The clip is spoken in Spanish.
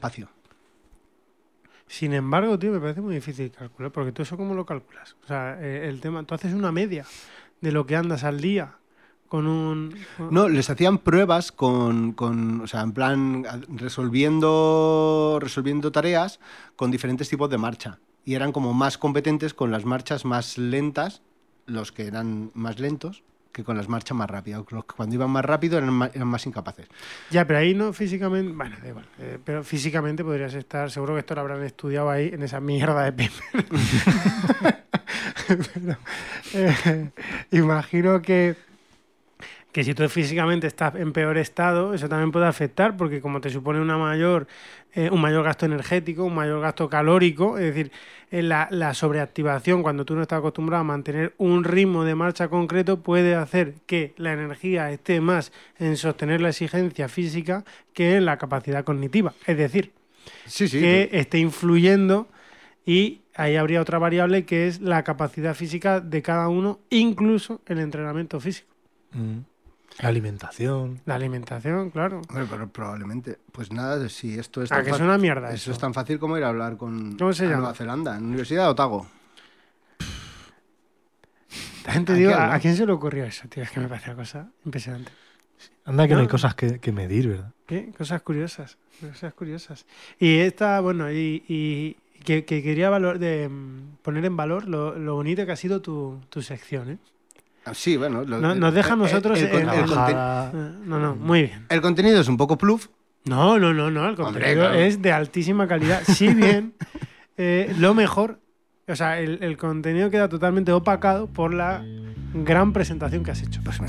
espacio. Sin embargo, tío, me parece muy difícil calcular, porque tú eso cómo lo calculas. O sea, el tema, tú haces una media de lo que andas al día con un... No, les hacían pruebas o sea, en plan, resolviendo tareas con diferentes tipos de marcha. Y eran como más competentes con las marchas más lentas, los que eran más lentos, que con las marchas más rápidas. Los que cuando iban más rápido eran más incapaces. Ya, pero ahí no físicamente... Bueno, da igual. Pero físicamente podrías estar... Seguro que esto lo habrán estudiado ahí, en esa mierda de paper. Pero, imagino que si tú físicamente estás en peor estado, eso también puede afectar, porque como te supone un mayor gasto energético, un mayor gasto calórico, es decir, la sobreactivación, cuando tú no estás acostumbrado a mantener un ritmo de marcha concreto, puede hacer que la energía esté más en sostener la exigencia física que en la capacidad cognitiva. Es decir, Sí, que esté influyendo, y ahí habría otra variable que es la capacidad física de cada uno, incluso el entrenamiento físico. La alimentación. La alimentación, claro. Hombre, pero probablemente. Pues nada, si esto es Que es una mierda eso eso. es tan fácil como ir a hablar con ¿Cómo se llama? Nueva Zelanda, en la Universidad de Otago. La gente, digo, ¿a quién se le ocurrió eso, tío? Es que me parece una cosa impresionante. Anda que no hay No. cosas que medir, ¿verdad? ¿Qué? Cosas curiosas. Y esta, bueno, y que quería poner en valor lo bonito que ha sido tu sección, ¿eh? Sí, bueno. Nos deja a nosotros... No, muy bien. El contenido es un poco pluf. No, el contenido Hombre, claro. es de altísima calidad. Si bien lo mejor, o sea, el contenido queda totalmente opacado por la gran presentación que has hecho. Pues me